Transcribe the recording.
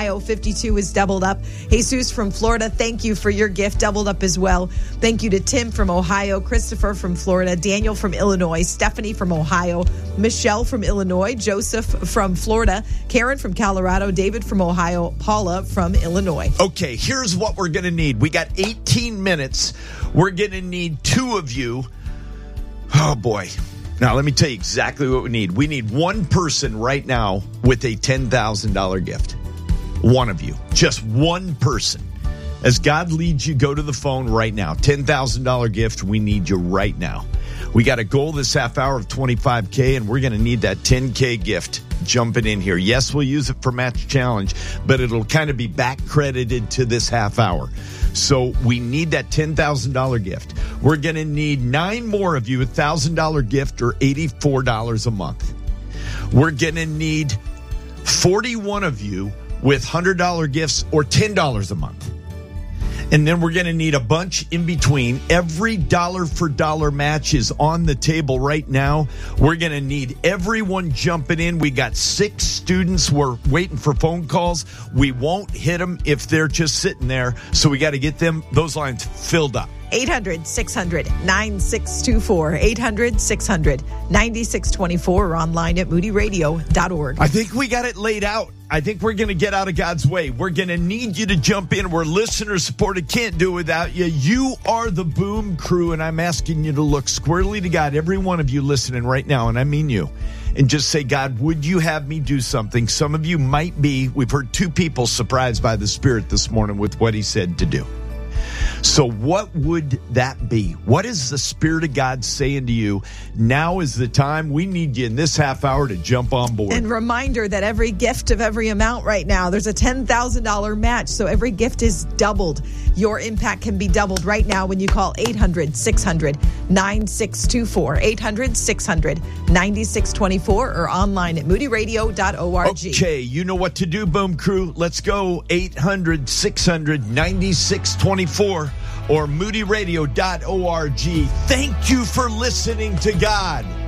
Ohio, 52 is doubled up. Jesus from Florida, thank you for your gift, doubled up as well. Thank you to Tim from Ohio, Christopher from Florida, Daniel from Illinois, Stephanie from Ohio, Michelle from Illinois, Joseph from Florida, Karen from Colorado, David from Ohio, Paula from Illinois. Okay, here's what we're going to need. We got 18 minutes. We're going to need two of you. Oh, boy. Now, let me tell you exactly what we need. We need one person right now with a $10,000 gift. One of you. Just one person. As God leads you, go to the phone right now. $10,000 gift. We need you right now. We got a goal this half hour of $25K, and we're going to need that $10K gift jumping in here. Yes, we'll use it for Match Challenge, but it'll kind of be back credited to this half hour. So we need that $10,000 gift. We're going to need 9 more of you, a $1,000 gift or $84 a month. We're going to need 41 of you with $100 gifts or $10 a month. And then we're going to need a bunch in between. Every dollar for dollar match is on the table right now. We're going to need everyone jumping in. We got 6 students. We're waiting for phone calls. We won't hit them if they're just sitting there. So we got to get those lines filled up. 800-600-9624. 800-600-9624 or online at moodyradio.org. I think we got it laid out. I think we're going to get out of God's way. We're going to need you to jump in. We're listener supported. Can't do it without you. You are the Boom Crew, and I'm asking you to look squarely to God, every one of you listening right now, and I mean you, and just say, God, would you have me do something? Some of you might be. We've heard 2 people surprised by the Spirit this morning with what he said to do. So what would that be? What is the Spirit of God saying to you? Now is the time. We need you in this half hour to jump on board. And reminder that every gift of every amount right now, there's a $10,000 match. So every gift is doubled. Your impact can be doubled right now when you call 800-600-9624. 800-600-9624 or online at moodyradio.org. Okay, you know what to do, Boom Crew. Let's go. 800-600-9624 or moodyradio.org. Thank you for listening to God.